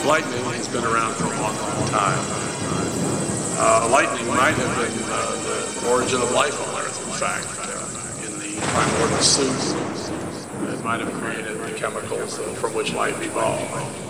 lightning has been around for a long, long time. Lightning might have been the origin of life on Earth, in fact. In the primordial soup, it might have created the chemicals from which life evolved.